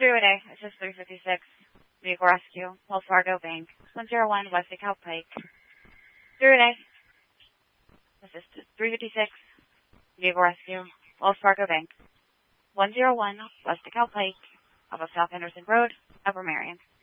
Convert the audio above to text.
Thruway, this is 356. Vehicle Rescue, Wells Fargo Bank, 101 West DeKalb Pike. Thruway, this is 356. Vehicle Rescue, Wells Fargo Bank, 101 West DeKalb Pike, off of South Anderson Road, Upper Marion.